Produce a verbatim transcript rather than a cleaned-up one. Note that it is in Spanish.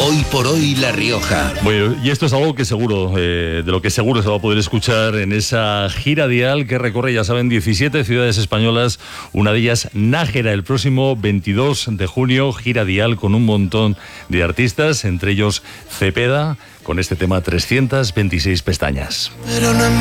Hoy por hoy La Rioja. Bueno, y esto es algo que seguro, eh, de lo que seguro se va a poder escuchar en esa gira dial que recorre, ya saben, diecisiete ciudades españolas, una de ellas Nájera, el próximo veintidós de junio, gira dial con un montón de artistas, entre ellos Cepeda, con este tema trescientas veintiséis pestañas. Pero no